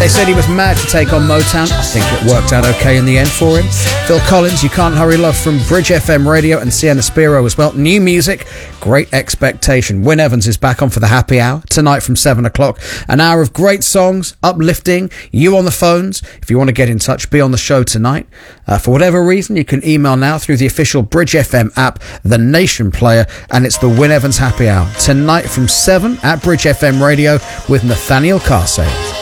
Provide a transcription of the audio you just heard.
They said he was mad to take on Motown. I think it worked out okay in the end for him. Phil Collins, You Can't Hurry Love from Bridge FM Radio, and Sienna Spiro as well. New music, Great Expectation. Wyn Evans is back on for the happy hour tonight from 7 o'clock. An hour of great songs, uplifting, you on the phones. If you want to get in touch, be on the show tonight. For whatever reason, you can email now through the official Bridge FM app, The Nation Player, and it's the Wyn Evans Happy Hour tonight from 7 at Bridge FM Radio with Nathaniel Carsales.